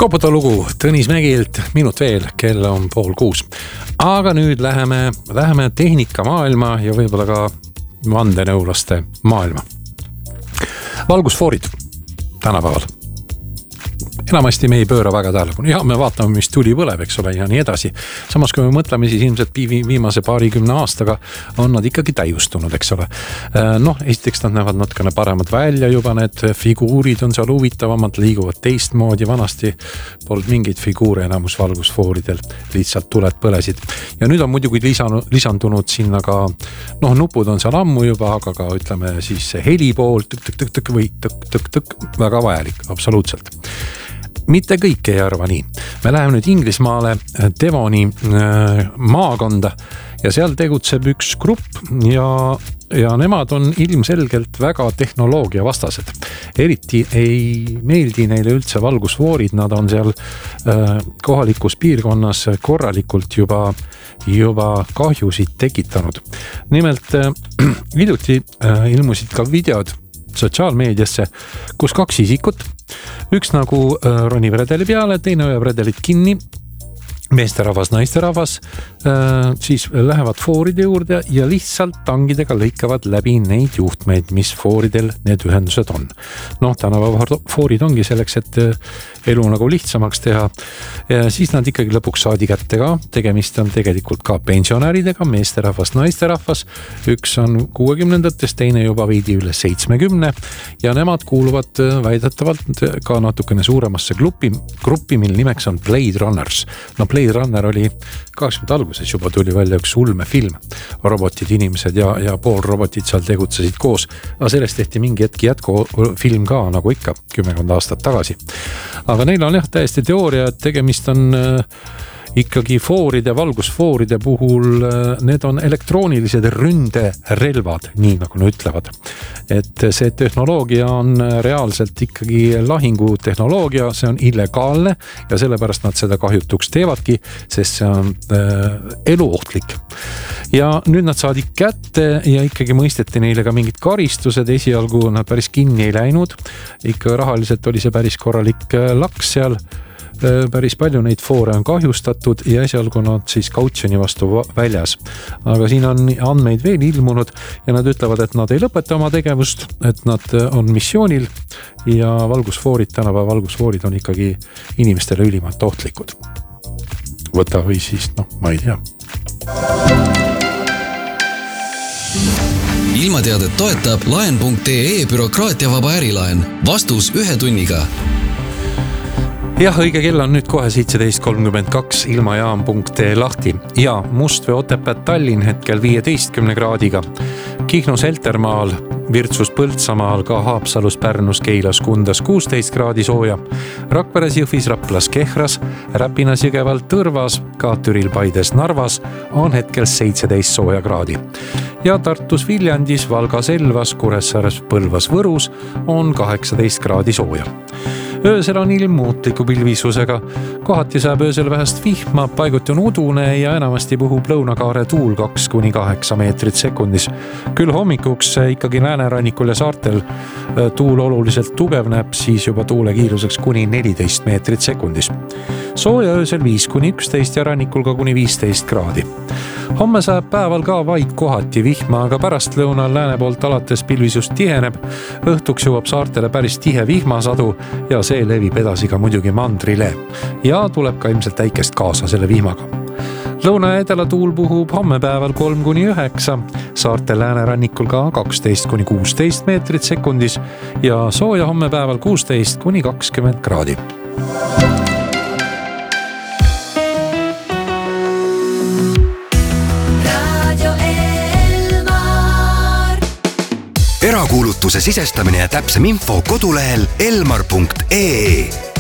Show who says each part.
Speaker 1: Koputa lugu Tõnis Mägilt, minut veel, kell on 5:30. Aga nüüd läheme tehnika maailma ja võib-olla ka vandenõulaste maailma. Valgusfoorid tänapäeval. Enamasti me ei pööra väga tähelepanu. Ja me vaatame, mis tuli põleb, eks ole, ja nii edasi. Samas, kui me mõtleme, siis ilmselt viimase 20 aastaga on nad ikkagi täiustunud, eks ole. Esiteks nad näevad natukene paremad välja juba, need figuurid on seal huvitavamad, liiguvad teistmoodi. Vanasti polnud mingeid figuure enamus valgusfooridel, lihtsalt tuled põlesid. Ja nüüd on muidugi lisandunud sinna ka, nupud on seal ammu juba, aga ka ütleme siis heli pool, tõk või tõk, väga vajalik, absoluutselt. Mitte kõik ei arva nii. Me läheme nüüd Inglismaale Devoni maakonda ja seal tegutseb üks grupp ja nemad on ilmselgelt väga tehnoloogia vastased. Eriti ei meeldi neile üldse valgusfoorid, nad on seal kohalikus piirkonnas korralikult juba kahjusid tekitanud. Nimelt hiljuti ilmusid ka videod sotsiaalmeediasse, kus kaks isikut, üks nagu ronib redeli peale, teine hoiab redelit kinni, meesterahvas, naisterahvas, siis lähevad fooride juurde ja lihtsalt tangidega lõikavad läbi neid juhtmeid, mis fooridel need ühendused on. Tänapäeva foorid ongi selleks, et elu nagu lihtsamaks teha. Ja siis nad ikkagi lõpuks saadi kätte ka. Tegemist on tegelikult ka pensionäridega, meesterahvas, naisterahvas. Üks on 60-ndatest, teine juba veidi üle 70 ja nemad kuuluvad väidetavalt ka natukene suuremasse gruppi, mille nimeks on Blade Runners. Blade Runner oli 80 alguses juba tuli välja üks ulmefilm. Robotid, inimesed ja pool robotid seal tegutsesid koos. Aga sellest tehti mingi hetki jätkufilm ka, nagu ikka 10 aastat tagasi. Aga neil on täiesti teooria, et tegemist on ikkagi fooride, valgusfooride puhul, need on elektroonilised ründerelvad, nii nagu nad ütlevad. Et see tehnoloogia on reaalselt ikkagi lahingutehnoloogia, see on illegaalne ja sellepärast nad seda kahjutuks teevadki, sest see on eluohtlik. Ja nüüd nad saadi kätte ja ikkagi mõisteti neile ka mingid karistused, esialgu nad päris kinni ei läinud, ikka rahaliselt oli see päris korralik laks seal, päris palju neid foore on kahjustatud ja esialgu nad siis kautsjoni vastu väljas. Aga siin on andmeid veel ilmunud ja nad ütlevad, et nad ei lõpeta oma tegevust, et nad on missioonil ja tänapäeva valgusfoorid on ikkagi inimestele ülimalt ohtlikud. Võta või siis, ma ei tea.
Speaker 2: Ilmateadet toetab laen.ee bürokraatiavaba ärilaen. Vastus 1 tunniga.
Speaker 1: Jah, õige kell on nüüd kohe 17.32, ilmajaam.ee lahti ja Mustvee Otepää Tallinn hetkel 15 kraadiga. Kihnu Seltermaal, Virtsus Põltsamaal, ka Haapsalus, Pärnus, Keilas, Kundas 16 kraadi sooja. Rakveres, Jõhvis, Raplas, Kehras, Räpinas, Jõgeval, Tõrvas, ka Türil, Paides, Narvas on hetkel 17 sooja kraadi. Ja Tartus, Viljandis, Valgas, Elvas, Kuressaares, Põlvas, Võrus on 18 kraadi sooja. Öösel on ilm muutliku pilvisusega. Kohati saab öösel vähest vihma, paiguti on udune ja enamasti puhub lõunakaare tuul 2-8 meetrit sekundis. Küll hommikuks ikkagi läänerannikul ja saartel tuul oluliselt tugevneb, siis juba tuule kiiruseks kuni 14 meetrit sekundis. Sooja öösel 5-11 ja rannikul ka kuni 15 kraadi. Homme saab päeval ka vaid kohati vihma, aga pärast lõunal lääne poolt alates pilvisus tiheneb. Õhtuks jõuab saartele päris tihe vihmasadu ja see levib edasi ka muidugi mandrile ja tuleb ka ilmselt äikest kaasa selle vihmaga. Lõuna ja edela tuul puhub homme päeval 3-9, saarte läänerannikul ka 12-16 meetrit sekundis ja sooja homme päeval 16-20 kraadi.
Speaker 3: Erakuulutuse sisestamine ja täpsem info kodulehel elmar.ee.